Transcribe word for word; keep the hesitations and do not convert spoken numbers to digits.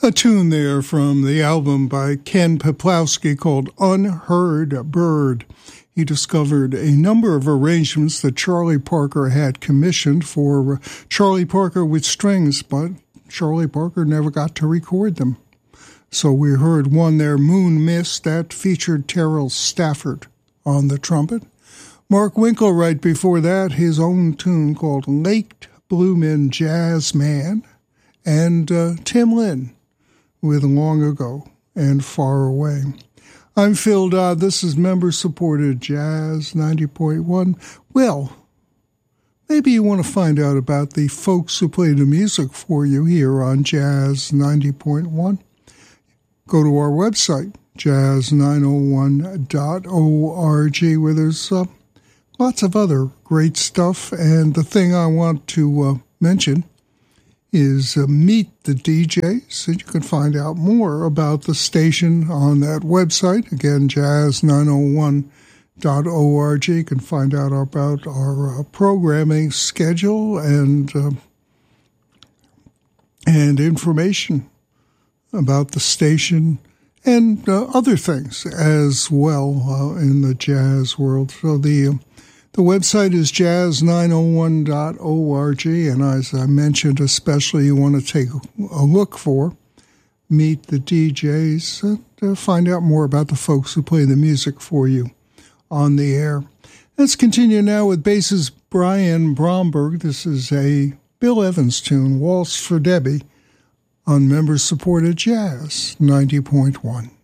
A tune there from the album by Ken Peplowski called Unheard Bird. He discovered a number of arrangements that Charlie Parker had commissioned for Charlie Parker with strings, but Charlie Parker never got to record them. So we heard one there, Moon Mist, that featured Terrell Stafford on the trumpet. Mark Winkle right before that, his own tune called Lake Bloomin' Jazz Man, and uh, Tim Lynn with Long Ago and Far Away. I'm Phil Dodd. This is member-supported Jazz ninety point one. Well, maybe you want to find out about the folks who play the music for you here on Jazz ninety point one. Go to our website, jazz nine oh one dot org, where there's uh, lots of other great stuff. And the thing I want to uh, mention is uh, Meet the D Js, and you can find out more about the station on that website. Again, jazz nine oh one dot org. You can find out about our uh, programming schedule and uh, and information about the station and uh, other things as well uh, in the jazz world. So the uh, The website is jazz nine oh one dot org, and as I mentioned, especially you want to take a look for Meet the D Js to find out more about the folks who play the music for you on the air. Let's continue now with bassist Brian Bromberg. This is a Bill Evans tune, Waltz for Debbie, on member-supported Jazz ninety point one.